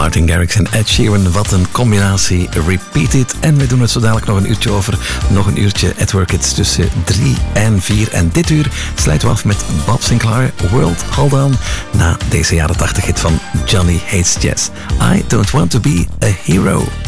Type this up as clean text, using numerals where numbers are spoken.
Martin Garrix en Ed Sheeran, wat een combinatie. Repeat It. En we doen het zo dadelijk nog een uurtje over. Nog een uurtje at Work It tussen 3 en 4. En dit uur sluiten we af met Bob Sinclair, World Hold On. Na deze jaren 80 hit van Johnny Hates Jazz. I Don't Want To Be A Hero.